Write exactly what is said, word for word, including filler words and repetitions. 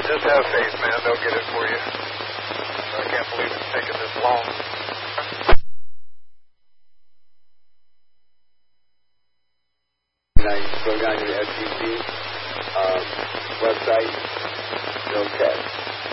just have faith, man. They'll get it for you. I can't believe it's taken this long. Now you go down to the F C C um, website, no test.